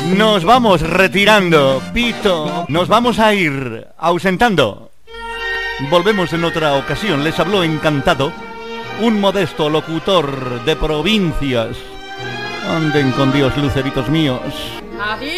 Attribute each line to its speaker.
Speaker 1: Nos vamos retirando, Pito. Nos vamos a ir ausentando. Volvemos en otra ocasión. Les habló encantado un modesto locutor de provincias. Anden con Dios, luceritos míos.
Speaker 2: Adiós.